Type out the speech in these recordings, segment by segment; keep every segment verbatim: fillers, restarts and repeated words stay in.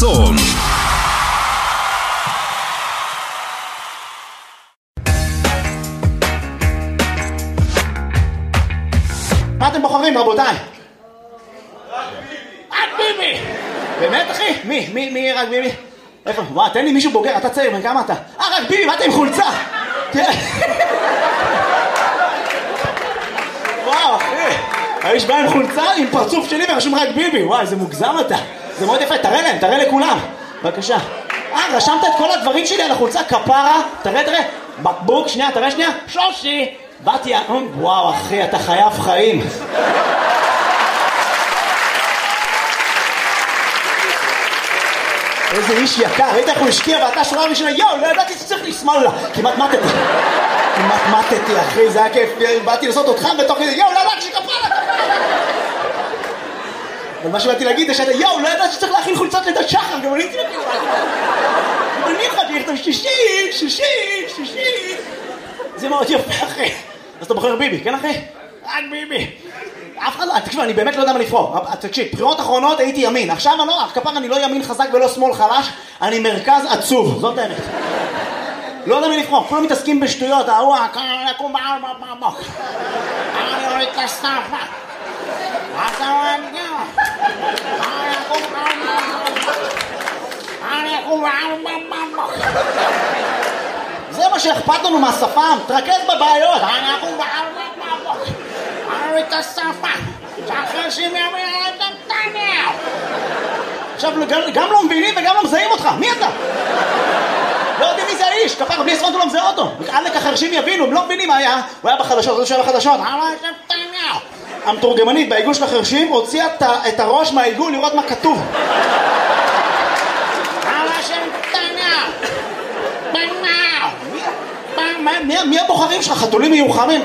טון. מה אתם בוחרים, רבותיי? רק ביבי! רק ביבי! באמת, אחי? מי? מי? מי רק ביבי? איפה? וואו, תן לי מישהו בוגר, אתה צעיר, בן כמה אתה? אה, רק ביבי, מה אתה עם חולצה? וואו, אחי, האיש בא עם חולצה עם פרצוף שלי ורשום רק ביבי. וואי, זה מוגזם אתה. זה מאוד יפה, תראה להם, תראה לכולם. בבקשה. אה, רשמת את כל הדברים שלי על החולצה, כפרה. תראה, תראה. בקבוק, שנייה, תראה שנייה. שושי. באתי, וואו, אחי, אתה חייב חיים. איזה איש יקר, ראית איך הוא השקיע ואתה שורה ראשונה, יואו, לא ידעתי שצריך לשמאל לה. כמעט מתתי. כמעט מתתי, אחי, זה היה כיף. באתי לעשות אותך בתוך כדי, יואו, לא ידעתי שכפרה. אבל מה שבאתי להגיד זה שאתה, יואו, לא ידעתי שצריך להכין חולצות לידת שחר, גם אני תלכי. אבל אני יכולתי לכתוב שישי, שישי, שישי. זה מאוד יפה, אחי. אז אתה בוחר ביבי, כן, אחי? רק ביבי. אף אחד לא, תקשיב, אני באמת לא יודע מה לבחור. תקשיב, בחירות אחרונות הייתי ימין. עכשיו אני לא, כפר אני לא ימין חזק ולא שמאל חלש, אני מרכז עצוב, זאת האמת. לא יודע מה לבחור, כולם מתעסקים בשטויות, ההוא, אני אקום בעל במוק. אני אוריד את הסטאפה. אתה רואה את זה? אני אקום בעל במוק. אני אקום בעל במוק. זה מה שאכפת לנו מהשפם, תרכז בבעיות. אני אקום בעל במוק. אני אוריד את הסטאפה. שהחרשים ימין על נתניהו. עכשיו, גם לא מבינים וגם לא מזהים אותך. מי אתה? לא יודעים מי זה האיש, כפר, בלי עשרות הוא לא מזהה אותו. עלק החרשים יבינו, הם לא מבינים מה היה. הוא היה בחדשות, הוא שואל בחדשות. המתורגמנית בעיגול של החרשים הוציאה את הראש מהעיגול לראות מה כתוב. מי הבוחרים שלך? חתולים מיוחמים?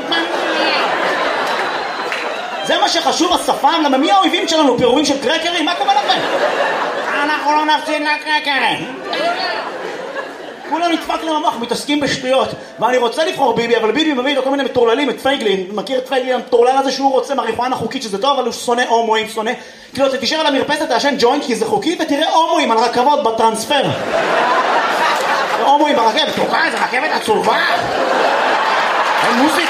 זה מה שחשוב, השפם, למה מי האויבים שלנו? פירורים של קרקרים? מה קורה לכם? אנחנו לא נפסיד לקרקרים. כולם נדפק להם המוח, מתעסקים בשטויות. ואני רוצה לבחור ביבי, אבל ביבי מביא לו כל מיני מטורללים, את פייגלין. מכיר את פייגלין המטורלל הזה שהוא רוצה מריחואנה חוקית שזה טוב, אבל הוא שונא הומואים, שונא. כאילו, אתה תישאר על המרפסת, תעשן ג'וינט כי זה חוקי, ותראה הומואים על רכבות בטרנספר. הומואים ברכבת, תוקע, זה רכבת עצובה. אין מוזיקה.